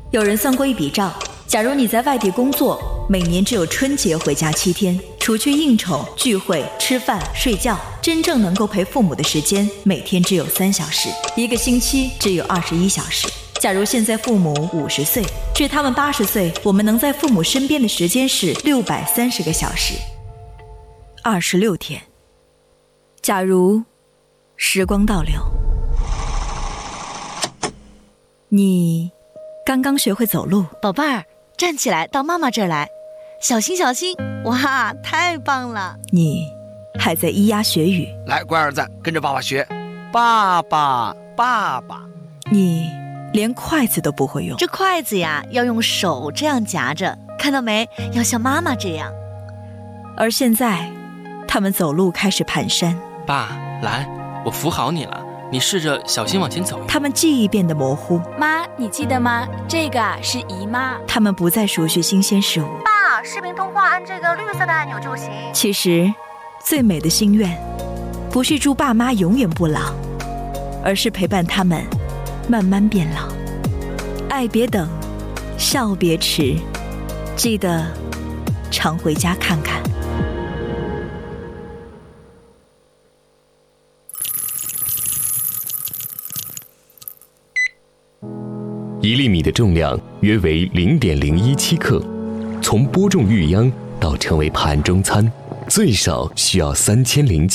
有人算过一笔账，假如你在外地工作，每年只有春节回家7天，除去应酬、聚会、吃饭、睡觉，真正能够陪父母的时间每天只有3小时，一个星期只有21小时。假如现在父母50岁，至他们80岁，我们能在父母身边的时间是630个小时，26天。假如时光倒流，你刚刚学会走路， 宝贝儿，站起来，到妈妈这儿来，小心小心！哇，太棒了！ 你还在咿呀学语， 来，乖儿子，跟着爸爸学，爸爸，爸爸。 你连筷子都不会用， 这筷子呀，要用手这样夹着，看到没？要像妈妈这样。 而现在，他们走路开始蹒跚。 爸，来，我扶好你了，你试着小心往前走。 他们记忆变得模糊。 妈，你记得吗？这个是姨妈。 他们不再熟悉新鲜事物。 爸，视频通话按这个绿色的按钮就行。 其实，最美的心愿，不是祝爸妈永远不老，而是陪伴他们慢慢变老。爱别等，笑别迟，记得常回家看看。 1粒米的重量约为0.017克，从播种育秧到成为盘中餐，最少需要3007